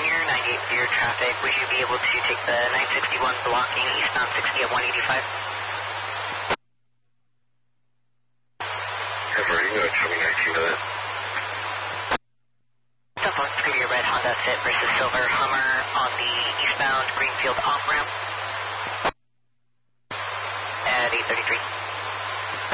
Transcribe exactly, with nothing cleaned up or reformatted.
clear, ninety-eight clear traffic. Would you be able to take the nine sixty-one blocking eastbound sixty at one eighty-five? Converting to twenty nineteen to that. Southbound clear, red Honda Fit versus silver Hummer on the eastbound Greenfield off-ramp at eight thirty-three.